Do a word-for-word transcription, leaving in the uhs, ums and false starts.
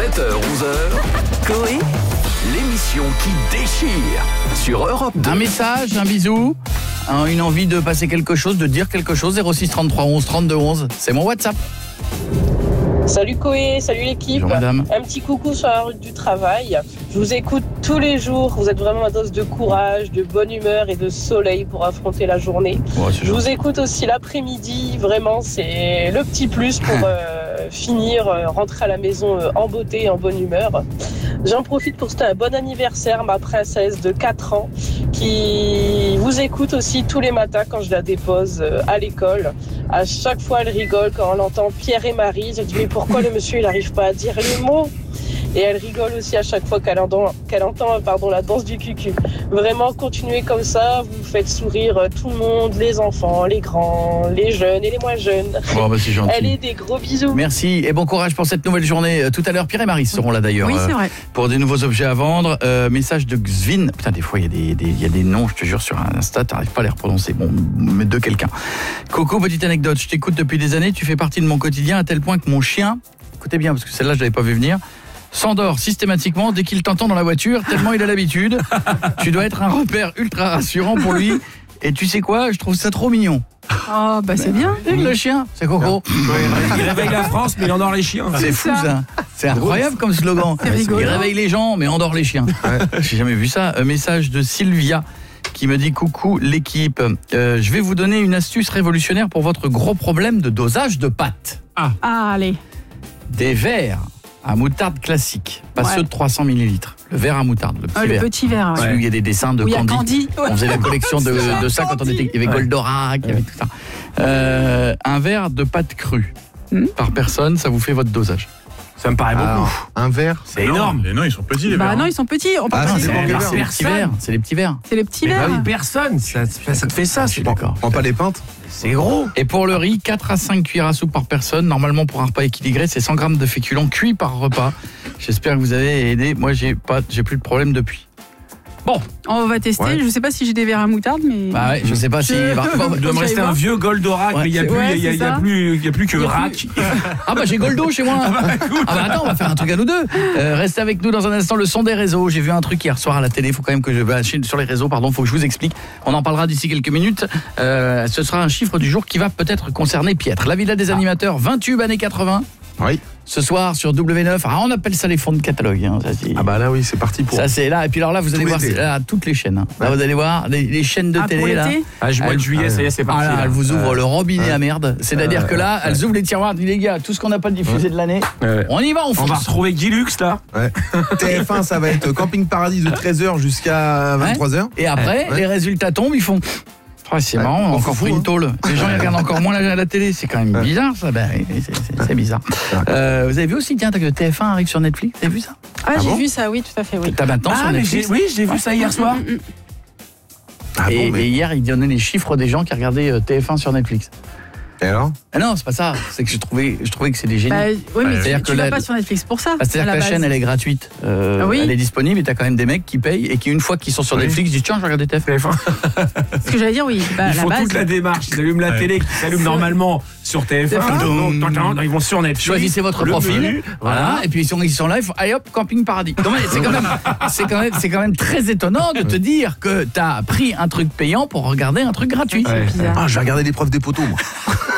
sept heures onze heures, Coé, l'émission qui déchire sur Europe deux. Un message, un bisou, un, une envie de passer quelque chose, de dire quelque chose, zéro six trente-trois onze trente-deux onze, c'est mon WhatsApp. Salut Coé, salut l'équipe. Bonjour madame. Un petit coucou sur la route du travail. Je vous écoute tous les jours. Vous êtes vraiment ma dose de courage, de bonne humeur et de soleil pour affronter la journée. Ouais, c'est Je vous gentil. écoute aussi l'après-midi. Vraiment, c'est le petit plus pour euh, finir, euh, rentrer à la maison euh, en beauté et en bonne humeur. J'en profite pour souhaiter un bon anniversaire, ma princesse de quatre ans, qui vous écoute aussi tous les matins quand je la dépose euh, à l'école. À chaque fois, elle rigole quand on entend Pierre et Marie. Je dis, mais pourquoi le monsieur, il n'arrive pas à dire les mots ? Et elle rigole aussi à chaque fois qu'elle entend, qu'elle entend pardon, la danse du cucu. Vraiment, continuez comme ça. Vous faites sourire tout le monde, les enfants, les grands, les jeunes et les moins jeunes. Bon, bah, c'est gentil. Allez, des gros bisous. Merci et bon courage pour cette nouvelle journée. Tout à l'heure, Pierre et Marie seront là d'ailleurs. Oui, c'est vrai. euh, pour des nouveaux objets à vendre. Euh, message de Xvin. Putain, des fois, il y, a des- des- il y a des noms, je te jure, sur Insta, t'arrives pas à les reprononcer. Bon, mais de quelqu'un. Coco, petite anecdote. Je t'écoute depuis des années. Tu fais partie de mon quotidien à tel point que mon chien, écoutez bien, parce que celle-là, je l'avais pas vu venir, s'endort systématiquement dès qu'il t'entend dans la voiture, tellement il a l'habitude. Tu dois être un repère ultra rassurant pour lui. Et tu sais quoi, je trouve ça trop mignon. Oh, bah c'est bien. Le chien, c'est Coco. Il réveille la France, mais il endort les chiens. C'est fou ça. ça. C'est incroyable comme slogan. C'est rigolo. Il réveille les gens, mais endort les chiens. J'ai jamais vu ça. Un message de Sylvia qui me dit coucou l'équipe. Euh, je vais vous donner une astuce révolutionnaire pour votre gros problème de dosage de pâtes. Ah, allez. Des verres à moutarde classique, pas Ouais. ceux de trois cents millilitres. Le verre à moutarde, le petit Ah, le verre. petit verre. Celui Ouais. où il y a des dessins de Où il y a Candy. Candy. On faisait la collection de, de ça quand on était. Il y avait Goldorak, il y avait tout ça. Euh, un verre de pâte crue Hmm. par personne, ça vous fait votre dosage. Ça me paraît beaucoup. Alors, un verre. C'est énorme. Les non, ils sont petits les Bah verres. non, ils sont petits. On peut Ah, pas non, les- c'est C'est bon, les quel petits verre verres, c'est les petits verres. C'est les petits Mais verres. bah oui, personne, ça, ça te fait ça. Je suis d'accord. Prends pas les pintes. C'est gros. Et pour le riz, quatre à cinq cuillères à soupe par personne. Normalement, pour un repas équilibré, c'est cent grammes de féculents cuits par repas. J'espère que vous avez aidé. Moi, j'ai pas, j'ai plus de problème depuis. Bon, On va tester. Ouais. Je sais pas si j'ai des verres à moutarde, mais. bah ouais, je sais pas si. Je- bah, Il doit me Vous rester allez un voir. vieux Goldorak, Ouais, mais il n'y a, c'est- plus- ouais, il y a- c'est il y a ça. plus il y a plus que Il y a Rack. Ah bah j'ai Goldo chez moi. Ah bah attends, on va faire un truc à nous deux. Euh, restez avec nous dans un instant, le son des réseaux. J'ai vu un truc hier soir à la télé, il faut quand même que je bah, sur les réseaux, pardon, faut que je vous explique. On en parlera d'ici quelques minutes. Euh, ce sera un chiffre du jour qui va peut-être concerner Pietre. La Villa des animateurs, vingt tubes années quatre-vingts. Oui. Ce soir sur W neuf. Ah, on appelle ça les fonds de catalogue. Hein, ça, c'est- Ah bah là oui, c'est parti pour. ça c'est là. Et puis alors là, vous allez Tout voir, l'été. c'est là, toutes les chaînes. hein. Là, vous allez voir les, les chaînes de Ah, pour télé là. l'été Ah, mois de juillet, ça y est, c'est Ah parti. là, là. elles vous ouvrent le robinet à merde. C'est-à-dire Euh, que là, elles ouvrent les tiroirs. Disent les gars, tout ce qu'on n'a pas diffusé de l'année, Ouais. on y va, on On va fonce. retrouver Guy Lux là. Ouais. T F un, ça va être Camping Paradis de treize heures jusqu'à vingt-trois heures. Et après, Ouais. les résultats tombent, ils font. Oh, c'est Ouais, marrant, on a on encore s'en pris fout, une tôle. Les gens ils regardent encore moins la, la télé, c'est quand même Ouais. bizarre ça. Ben, oui, c'est- c'est c'est bizarre. Euh, vous avez vu aussi, tiens, que T F un arrive sur Netflix, vous avez vu ça? Ah, Ah j'ai bon vu ça, oui, tout à fait, oui. T'as maintenant Ah, sur mais Netflix. j'ai- oui, j'ai vu ça hier soir. Mm, mm, mm. Ah et, bon, et mais. hier, il donnait les chiffres des gens qui regardaient euh, T F un sur Netflix. Et alors Ah non, c'est pas ça. C'est que je trouvais, je trouvais que c'est des génies. Bah, oui, mais C'est-à-dire tu, que tu vas la- pas sur Netflix pour ça. Bah, C'est-à-dire à que la base. chaîne, elle est gratuite. Euh, Ah oui. Elle est disponible et t'as quand même des mecs qui payent et qui, une fois qu'ils sont sur Oui. Netflix, disent tiens, je vais regarder T F un. T F un. Ce que j'allais dire, oui. Bah, à Ils la font base, toute la démarche. Ils allument la Ouais. télé qui s'allume normalement sur T F un. T F un. Donc, tant, tant, Ils vont sur Netflix. Choisissez votre le profil, menu, voilà. Et puis ils sont, ils sont là, ils font allez hop, camping paradis. Non, mais c'est quand même, c'est quand même, c'est quand même très étonnant de te dire que t'as pris un truc payant pour regarder un truc gratuit. Ouais. bizarre. Ah, je vais regarder l'épreuve des poteaux, moi.